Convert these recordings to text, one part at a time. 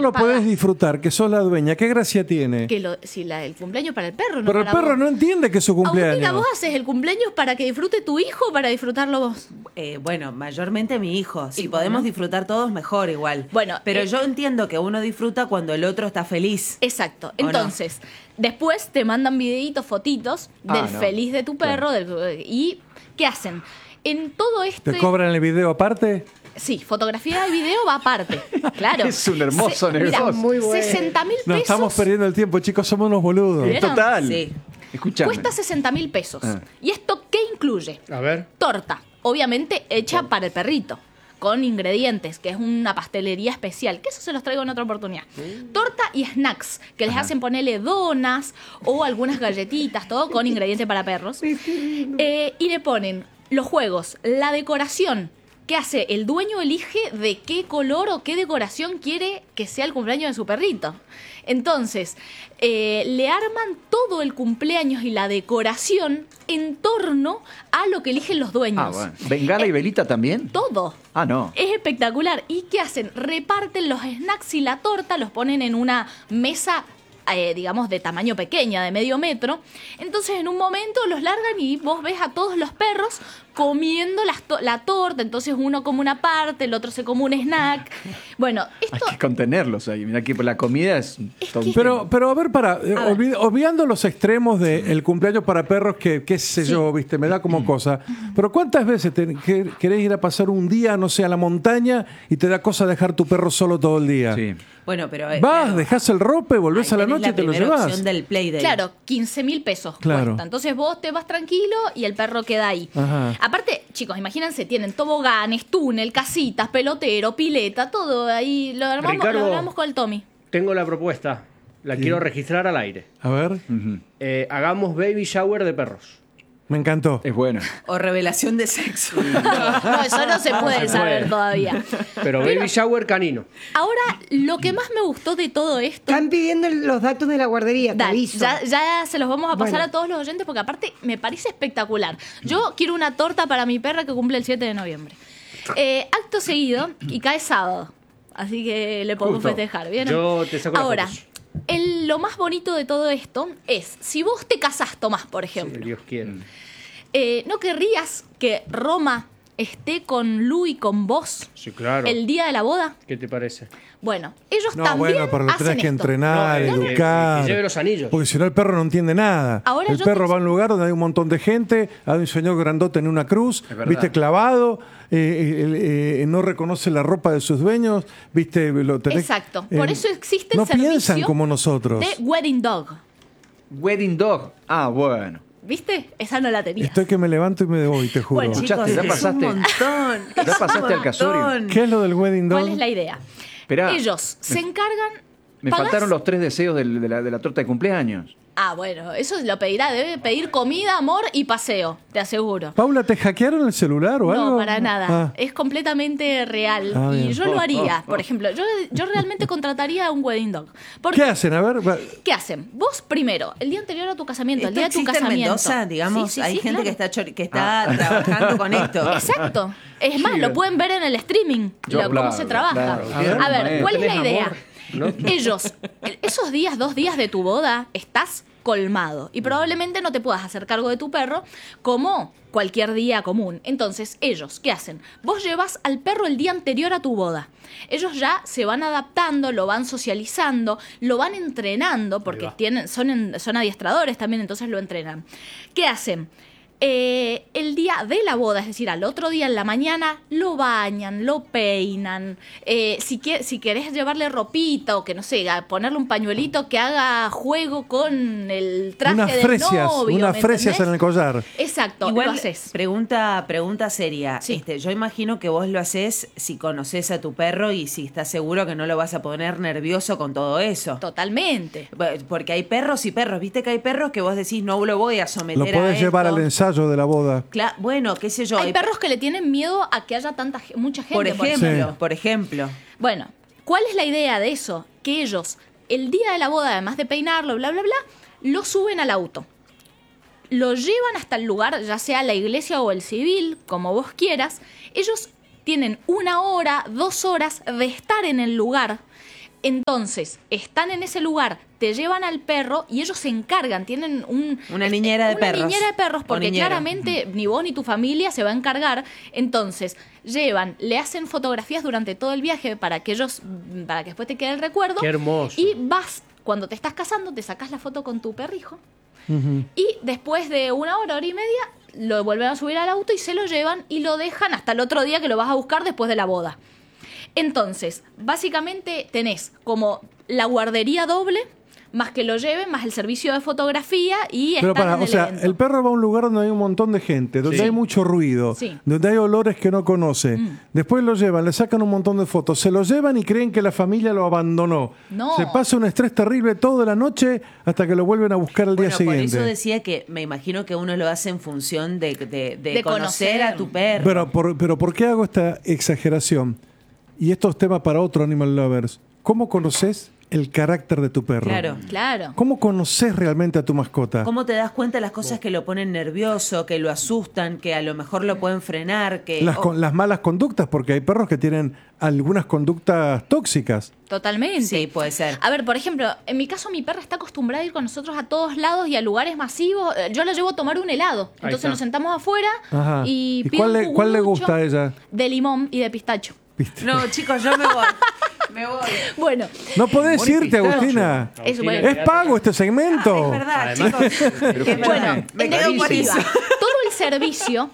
lo pagás. podés disfrutar, que sos la dueña, ¿qué gracia tiene? Si el cumpleaños para el perro, no Pero el para perro vos. no entiende que es su cumpleaños. Agustina, ¿vos haces el cumpleaños para que disfrute tu hijo o para disfrutarlo vos? Bueno, mayormente mi hijo. Si Y podemos bueno. disfrutar todos, mejor igual. Bueno, pero yo entiendo que uno disfruta cuando el otro está feliz. Exacto. ¿O no? Entonces, después te mandan videitos, fotitos del no. feliz de tu perro. ¿Y qué hacen? En todo ¿Te cobran el video aparte? Sí, fotografía y video va aparte. Claro. Es un hermoso negocio. Mira, Muy bueno. 60.000 pesos. No estamos perdiendo el tiempo, chicos, somos unos boludos. ¿Vieron? Total. Sí. Escuchame. Cuesta 60.000 pesos. Ah. ¿Y esto qué incluye? A ver. Torta, obviamente hecha para el perrito, con ingredientes, que es una pastelería especial, que eso se los traigo en otra oportunidad. Torta y snacks, que les hacen ponerle donas o algunas galletitas, todo con ingredientes para perros. Y le ponen los juegos, la decoración. ¿Qué hace? El dueño elige de qué color o qué decoración quiere que sea el cumpleaños de su perrito. Entonces, le arman todo el cumpleaños y la decoración en torno a lo que eligen los dueños. Ah, bueno. ¿Bengala y velita también? Todo. Ah, no. Es espectacular. ¿Y qué hacen? Reparten los snacks y la torta, los ponen en una mesa, digamos, de tamaño pequeña, de medio metro. Entonces, en un momento los largan y vos ves a todos los perros comiendo la torta. Entonces, uno come una parte, el otro se come un snack. Bueno, esto... Hay que contenerlos ahí. Mirá que la comida es todo un tema. Pero a ver, olvidando los extremos del cumpleaños para perros, que qué sé yo, viste, me da como cosa. Pero ¿cuántas veces querés ir a pasar un día, no sé, a la montaña y te da cosa dejar tu perro solo todo el día? Sí. Bueno, pero... Vas, claro, dejás el rope, volvés ahí a la tenés noche y te lo primera llevas. opción del Playdate. Claro, 15.000 pesos Claro. cuesta. Entonces vos te vas tranquilo y el perro queda ahí. Ajá. Aparte, chicos, imagínense, tienen toboganes, túnel, casitas, pelotero, pileta, todo ahí. Lo Ricardo, armamos con el Tommy. Tengo la propuesta. La quiero registrar al aire. A ver, Hagamos baby shower de perros. me encantó. Es bueno. O revelación de sexo. No, eso no se puede saber puede. todavía. Pero baby shower canino. Ahora, lo que más me gustó de todo esto... Están pidiendo los datos de la guardería, te Dale, aviso. ya se los vamos a pasar Bueno. a todos los oyentes porque aparte me parece espectacular. Yo quiero una torta para mi perra que cumple el 7 de noviembre. Acto seguido, y cae sábado. Así que le podemos Justo. festejar, ¿bien? Yo te saco las Ahora, fotos. lo más bonito de todo esto es, si vos te casás, Tomás, por Si ejemplo, Dios quiere. ¿no querrías que Roma esté con Lu y con vos Sí, claro. el día de la boda? ¿Qué te parece? Bueno, ellos No, también bueno, pero lo hacen tenés que esto. entrenar, No, educar. que lleve los anillos. Porque si no, el perro no entiende nada. Ahora el yo perro te- va a un lugar donde hay un montón de gente, hay un señor grandote en una cruz, verdad. viste, clavado, no reconoce la ropa de sus dueños, viste. Exacto. Por eso existe el no piensan servicio como nosotros. de Wedding Dog. Wedding dog. Ah, bueno. ¿Viste? Esa no la tenía. Estoy que me levanto y me voy, te juro. Bueno, Escuchaste, Chicos, ya es pasaste. un montón. Ya es un pasaste al casorio. montón. ¿Qué es lo del wedding dog? ¿Cuál es la idea? Esperá. Ellos se encargan... Me ¿pagás? faltaron los 3 deseos de la torta de cumpleaños. Ah, bueno, eso lo pedirá. Debe pedir comida, amor y paseo, te aseguro. Paula, ¿te hackearon el celular o algo? No, para nada. Ah. Es completamente real. Ah, y bien. yo lo haría. Por ejemplo, yo realmente contrataría a un wedding dog. Porque, ¿Qué hacen? A ver, ¿qué hacen? Vos primero, el día anterior a tu casamiento, el ¿Esto día de tu existe en casamiento. Mendoza? Digamos, Sí, sí, hay sí, gente claro. que está trabajando con esto. Exacto. Es más, lo pueden ver en el streaming, Yo, cómo se trabaja. claro. A ver, ¿cuál es la ¿Tenés idea? amor? ¿No? Ellos, esos días, 2 días de tu boda, estás colmado y probablemente no te puedas hacer cargo de tu perro como cualquier día común. Entonces, ellos, ¿qué hacen? Vos llevas al perro el día anterior a tu boda. Ellos ya se van adaptando, lo van socializando, lo van entrenando, porque son adiestradores también, entonces lo entrenan. ¿Qué hacen? El día de la boda, es decir, al otro día en la mañana, lo bañan, lo peinan. Si querés llevarle ropita o que no sé, ponerle un pañuelito que haga juego con el traje unas del fresias, novio. unas ¿me fresias entendés? en el collar. Exacto, Igual, lo haces. pregunta seria. Sí. Yo imagino que vos lo haces si conoces a tu perro y si estás seguro que no lo vas a poner nervioso con todo eso. Totalmente. Porque hay perros y perros. Viste que hay perros que vos decís, no lo voy a someter Lo a podés llevar esto. al ensayo de la boda. Bueno, qué sé yo. Hay perros que le tienen miedo a que haya mucha gente. por ejemplo, Sí. por ejemplo. Bueno, ¿cuál es la idea de eso? Que ellos, el día de la boda, además de peinarlo, bla, bla, bla, lo suben al auto. Lo llevan hasta el lugar, ya sea la iglesia o el civil, como vos quieras. Ellos tienen 1 hora, 2 horas de estar en el lugar, Entonces, están en ese lugar, te llevan al perro y ellos se encargan, tienen Una niñera de perros. Una niñera de perros, O porque niñero. claramente ni vos ni tu familia se va a encargar. Entonces, le hacen fotografías durante todo el viaje para que después te quede el recuerdo. Qué hermoso. Y cuando te estás casando, te sacas la foto con tu perrijo. Y después de 1 hora, hora y media, lo vuelven a subir al auto y se lo llevan y lo dejan hasta el otro día que lo vas a buscar después de la boda. Entonces, básicamente tenés como la guardería doble, más que lo lleven, más el servicio de fotografía y Pero están en el evento. el perro va a un lugar donde hay un montón de gente, donde Sí. hay mucho ruido, Sí. donde hay olores que no conoce. Después lo llevan, le sacan un montón de fotos, se lo llevan y creen que la familia lo abandonó. No. Se pasa un estrés terrible toda la noche hasta que lo vuelven a buscar al día Bueno, por siguiente. eso decía que me imagino que uno lo hace en función de De conocer conocer. a tu perro. Pero ¿por qué hago esta exageración? Y esto es tema para otro Animal Lovers. ¿Cómo conoces el carácter de tu perro? Claro. Claro. ¿Cómo conoces realmente a tu mascota? ¿Cómo te das cuenta de las cosas que lo ponen nervioso, que lo asustan, que a lo mejor lo pueden frenar? Que Las malas conductas, porque hay perros que tienen algunas conductas tóxicas. Totalmente. Sí, puede ser. A ver, por ejemplo, en mi caso mi perra está acostumbrada a ir con nosotros a todos lados y a lugares masivos. Yo la llevo a tomar un helado. Entonces está. nos sentamos afuera Ajá. y ¿Y pido cuál un le- cuál le cucurucho gusta a ella? De limón y de pistacho. ¿Viste? No, chicos, yo me voy. Me voy. Bueno, No podés Limón y irte, pistacho. Agustina. es Agustina, bueno. Es pago este segmento. Es verdad, Además- chicos. Es Bueno, verdad. Me en quedo por definitiva, eso. todo el servicio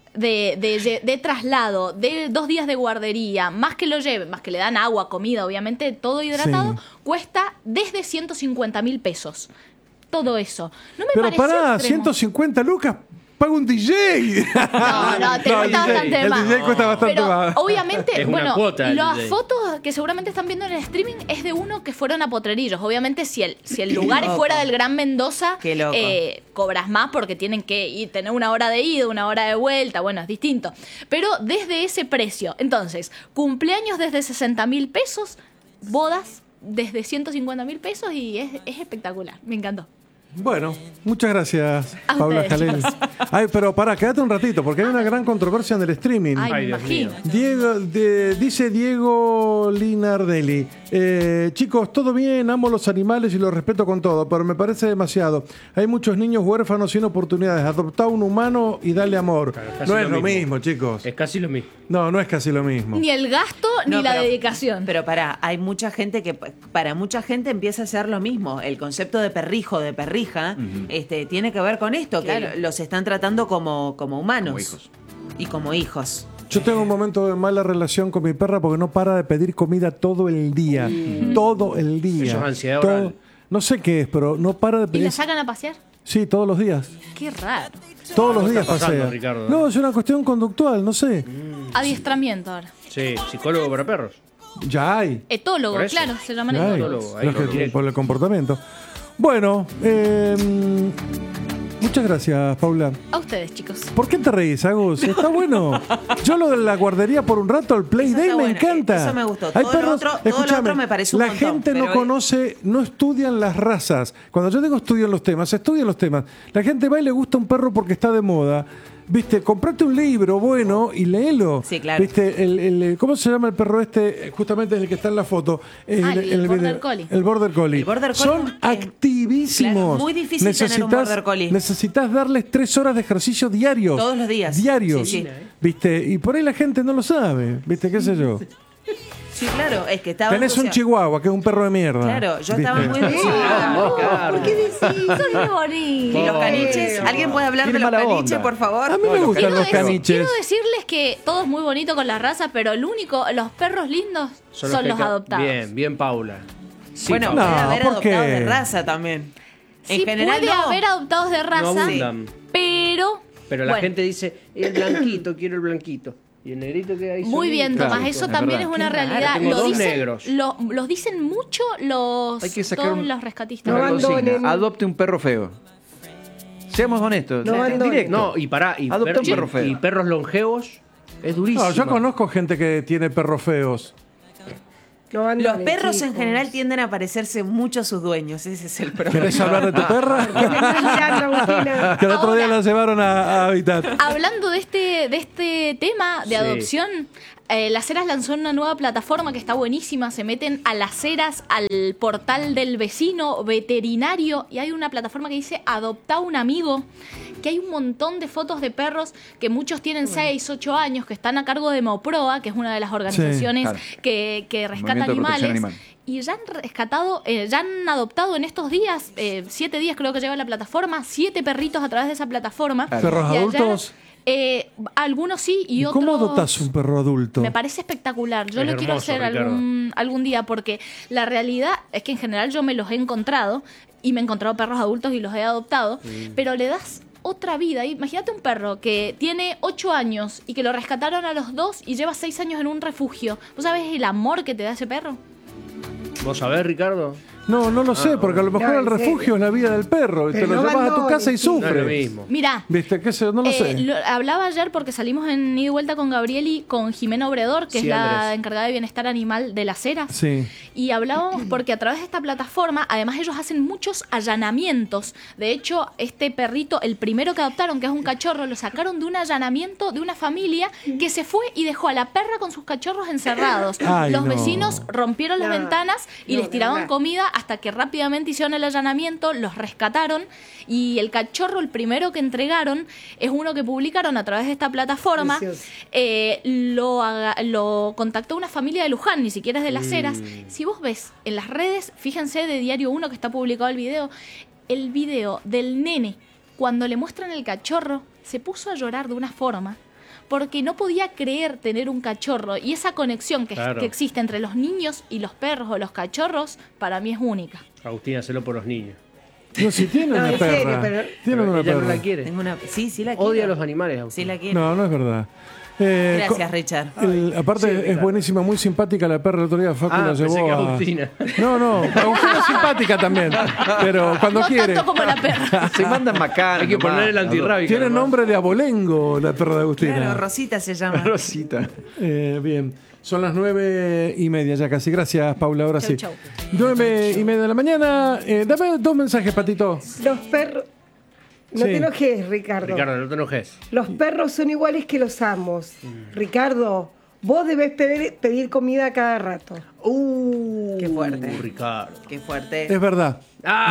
de traslado, de 2 días de guardería, más que lo lleven, más que le dan agua, comida, obviamente, todo hidratado, Sí. cuesta desde 150.000 pesos. Todo eso. No me Pero pareció pará, extremo. 150 lucas, paga un DJ. No, te No, cuesta el DJ bastante más. El DJ cuesta bastante Pero más. obviamente, Es una bueno, cuota el las DJ. fotos que seguramente están viendo en el streaming es de uno que fueron a Potrerillos. Obviamente, si el lugar es loco. fuera del Gran Mendoza, Qué loco. cobras más porque tienen que tener 1 hora de ida, 1 hora de vuelta. Bueno, es distinto. Pero desde ese precio. Entonces, cumpleaños desde 60.000 pesos, bodas desde 150.000 pesos y es espectacular. Me encantó. Bueno, muchas gracias, A Paula ustedes, Jalel. chicos. Ay, pero pará, quédate un ratito, porque hay una gran controversia en el streaming. Ay, me Dios imagino. mío. Dice Diego Linardelli. Chicos, todo bien, amo los animales y los respeto con todo, pero me parece demasiado. Hay muchos niños huérfanos sin oportunidades. Adoptá un humano y dale amor. Claro, casi No es lo lo mismo. mismo, chicos. Es casi lo mismo. No, no es casi lo mismo. Ni el gasto ni No, la pero- dedicación. Pero hay mucha gente que, para mucha gente empieza a ser lo mismo. El concepto de perrijo, de perrija, tiene que ver con esto, Claro. que los están tratando como humanos. Como hijos. Y como hijos. Yo tengo un momento de mala relación con mi perra porque no para de pedir comida todo el día. Todo el día. Eso es ansiedad Todo- oral. No sé qué es, pero no para de ¿Y pedir. la sacan a pasear? Sí, todos los días. Qué raro. Todos los días está pasando, pasea. Ricardo? No, es una cuestión conductual, no sé. Adiestramiento ahora. Sí, psicólogo para perros. Ya hay. Etólogo, Por eso. claro, se llaman Ya hay. etólogos. Ahí Los que- lo directo. por el comportamiento. Bueno, muchas gracias, Paula. A ustedes, chicos. ¿Por qué te reís, Agus? Está bueno. Yo lo de la guardería por un rato, el Play Eso Day está me bueno. encanta. Eso me gustó. Hay Todo lo perros, otro- todo lo escúchame, otro me parece un la montón, gente no pero conoce, no estudian las razas. Cuando yo digo estudian los temas, estudian los temas. La gente va y le gusta un perro porque está de moda. Viste, comprate un libro bueno y léelo. Sí, claro. Viste, ¿cómo se llama el perro este? Justamente es el que está en la foto. El Border video. Collie. El Border Collie. El Border Collie Son es- activísimos. Claro, muy difícil tener un Border Collie. Necesitas darles 3 horas de ejercicio diarios. Todos los días. Diarios. Sí, sí. ¿Viste? Y por ahí la gente no lo sabe. ¿Viste? ¿Qué sé yo? Sí, claro, es que estaba... Tenés un chihuahua, que es un perro de mierda. Claro, yo ¿Viste? estaba muy entusiasmada. ¿Por qué decís? Son muy bonitos. ¿Y los caniches? ¿Alguien puede hablar Tiene de los mala caniches, onda. por favor? A mí me gustan los Quiero caniches. decirles que todo es muy bonito con las razas, pero los perros lindos son los que- adoptados. Bien, Paula. Sí, Bueno, Paula. No, puede haber ¿por qué? adoptados de raza también. Sí, En general puede no. haber adoptados de raza, abundan. pero... Pero la bueno, gente dice, el blanquito, quiero el blanquito. Y el negrito queda ahí. Muy bien, solito. Tomás, Claro, eso es también verdad. es una Qué raro, realidad. tengo Lo dos dicen, negros. los dicen mucho Hay que sacar todos un- los rescatistas. No Una consigna, abandonen. adopte un perro feo. Seamos honestos. No en abandonen. directo. No, y pará, y, Adopta un perro feo. y perros longevos es durísimo. No, yo conozco gente que tiene perros feos. No abandonen, Los perros en chicos. general tienden a parecerse mucho a sus dueños, ese es el problema. ¿Querés hablar de tu perra? Estás mirando, Agustina. Que el otro día Ahora- la llevaron a Habitat. Hablando de este tema de Sí. adopción, Las Heras lanzó una nueva plataforma que está buenísima. Se meten a Las Heras, al portal del vecino veterinario, y hay una plataforma que dice Adoptá un amigo, que hay un montón de fotos de perros que muchos tienen 6, 8 años, que están a cargo de Moproa, que es una de las organizaciones claro. que rescata Movimiento de protección animales. animal. Y ya han rescatado, ya han adoptado en estos días, 7 días creo que lleva la plataforma, 7 perritos a través de esa plataforma. ¿Perros Y ayer, adultos? algunos sí y otros... ¿Cómo adoptás un perro adulto? Me parece espectacular. Yo Es lo quiero hermoso, hacer Ricardo. algún día, porque la realidad es que en general yo me los he encontrado y me he encontrado perros adultos y los he adoptado, pero le das otra vida. Imagínate un perro que tiene 8 años y que lo rescataron a los 2 y lleva 6 años en un refugio. ¿Vos sabés el amor que te da ese perro? ¿Vos sabés, Ricardo? No, no lo sé, porque a lo mejor No, el en serio. refugio es la vida del perro. Y te Pero lo no llevas a tu abandones, casa y chicos. No es lo sufre. mismo. Mirá. ¿Viste? ¿Qué sé? No lo sé. Hablaba ayer porque salimos en Ida y Vuelta con Gabrieli, con Jimena Obredor, que Sí, es la Andrés. encargada de bienestar animal de Las Heras. Sí. Y hablábamos porque a través de esta plataforma, además ellos hacen muchos allanamientos. De hecho, este perrito, el primero que adoptaron, que es un cachorro, lo sacaron de un allanamiento de una familia que se fue y dejó a la perra con sus cachorros encerrados. Ay, Los no. vecinos rompieron las No, ventanas y no, les tiraban de verdad. comida hasta que rápidamente hicieron el allanamiento, los rescataron, y el cachorro, el primero que entregaron, es uno que publicaron a través de esta plataforma. Precioso. Lo contactó una familia de Luján, ni siquiera es de Las Heras. Si vos ves en las redes, fíjense de Diario 1 que está publicado el video del nene, cuando le muestran el cachorro, se puso a llorar de una forma porque no podía creer tener un cachorro, y esa conexión Claro. que existe entre los niños y los perros o los cachorros, para mí es única. Agustín, hacelo por los niños. No, si tiene No, una en serio, perra. pero- Tiene una ella perra. no la quiere. Tengo una... Sí, sí la quiero. Odia a los animales, Agustín. Sí la quiero. No, no es verdad. Gracias, Richard. Aparte es buenísima, muy simpática la perra. El otro día Facu la pensé llevó que a... Agustina. No, Agustina es simpática también, pero cuando No quiere. tanto como la perra. Se mandan macanas. Hay que poner el antirrábico. Tiene nomás. nombre de abolengo la perra de Agustina. Claro, Rosita se llama. Rosita. Bien, son las 9:30 ya casi. Gracias, Paula. Ahora Chau, sí. chau. 9:30 de la mañana. Dame 2 mensajes, Patito. Los perros. No Sí. te enojes, Ricardo. Ricardo, no te enojes. Los perros son iguales que los amos. Ricardo, vos debés pedir comida cada rato. Qué fuerte. Ricardo. Qué fuerte. Es verdad.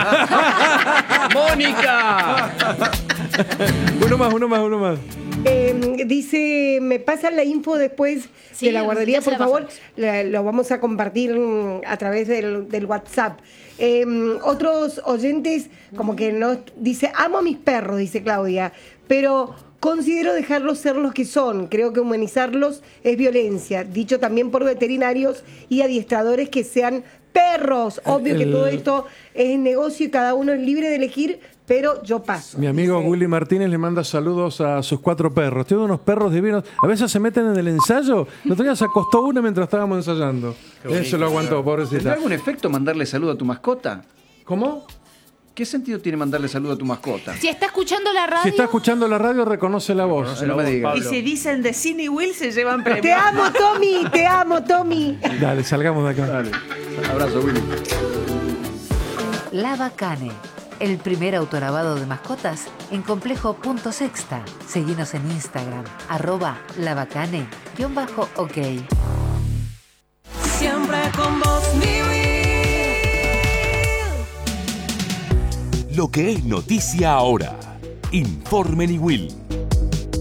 ¡Mónica! Uno más. Dice, me pasan la info después Sí, de la guardería, ya se por la favor. pasamos. Lo vamos a compartir a través del WhatsApp. Otros oyentes, como que no dice, amo a mis perros, dice Claudia, pero considero dejarlos ser los que son. Creo que humanizarlos es violencia. Dicho también por veterinarios y adiestradores que sean perros. Obvio que todo esto es negocio y cada uno es libre de elegir, pero yo paso. Mi amigo dice. Willy Martínez le manda saludos a sus 4 perros. Tiene unos perros divinos. A veces se meten en el ensayo. El otro día se acostó una mientras estábamos ensayando. Eso lo aguantó, ¿Tendrá pobrecita. algún efecto mandarle saludo a tu mascota? ¿Cómo? ¿Qué sentido tiene mandarle saludo a tu mascota? Si está escuchando la radio, Si está escuchando la radio, reconoce la voz. Se lo me hago, digas. Y Pablo. si dicen de Cine y Will, se llevan premios. Te amo, Tommy, te amo, Tommy. Dale, salgamos de acá. Dale. Abrazo, Willy. La Bacane, el primer autolavado de mascotas en Complejo Punto Sexta. Seguinos en Instagram, @labacane_ok. Siempre con vos, mi Lo que es noticia ahora. Informe Will.